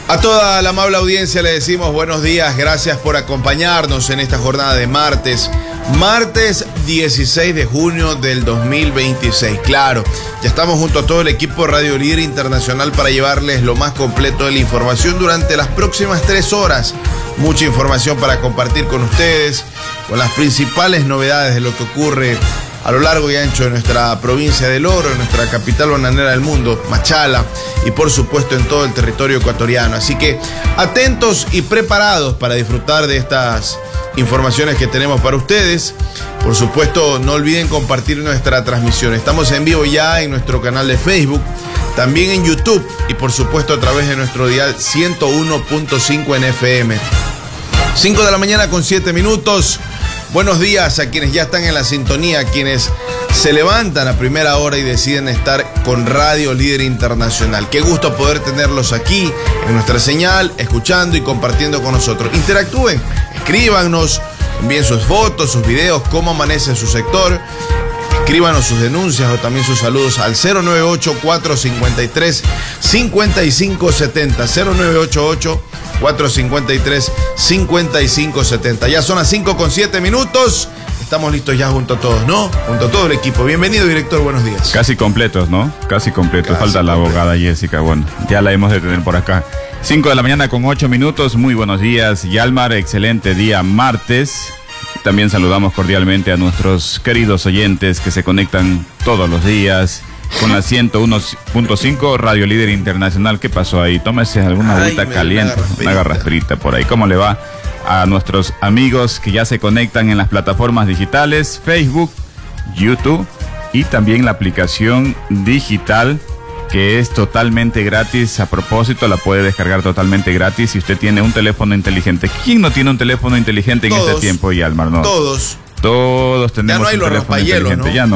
A toda la amable audiencia le decimos buenos días, gracias por acompañarnos en esta jornada de martes 16 de junio del 2026. Claro, ya estamos junto a todo el equipo de Radio Líder Internacional para llevarles lo más completo de la información durante las próximas 3 horas. Mucha información para compartir con ustedes, con las principales novedades de lo que ocurre a lo largo y ancho de nuestra provincia del Oro, en nuestra capital bananera del mundo, Machala, y por supuesto en todo el territorio ecuatoriano. Así que atentos y preparados para disfrutar de estas informaciones que tenemos para ustedes. Por supuesto, no olviden compartir nuestra transmisión. Estamos en vivo ya en nuestro canal de Facebook, también en YouTube y por supuesto a través de nuestro dial 101.5 en FM. 5 de la mañana con 7 minutos. Buenos días a quienes ya están en la sintonía, a quienes se levantan a primera hora y deciden estar con Radio Líder Internacional. Qué gusto poder tenerlos aquí en nuestra señal, escuchando y compartiendo con nosotros. Interactúen, escríbanos, envíen sus fotos, sus videos, cómo amanece su sector. Escríbanos sus denuncias o también sus saludos al 098-453-5570. 098-453-5570. Ya son las 5:07. Estamos listos ya junto a todos, ¿no? Junto a todo el equipo. Bienvenido, director, buenos días. Casi completos, ¿no? Casi completos. Falta la abogada Jessica. Bueno, ya la hemos de tener por acá. 5 de la mañana con 8 minutos. Muy buenos días, Yalmar. Excelente día martes. También saludamos cordialmente a nuestros queridos oyentes que se conectan todos los días con la 101.5 Radio Líder Internacional. ¿Qué pasó ahí? Tómese alguna agüita caliente, una garrasperita por ahí. ¿Cómo le va a nuestros amigos que ya se conectan en las plataformas digitales, Facebook, YouTube y también la aplicación digital que es totalmente gratis? A propósito, la puede descargar totalmente gratis si usted tiene un teléfono inteligente. ¿Quién no tiene un teléfono inteligente en este tiempo, Yalmar? No. Todos tenemos un teléfono inteligente. ¿no? Ya no.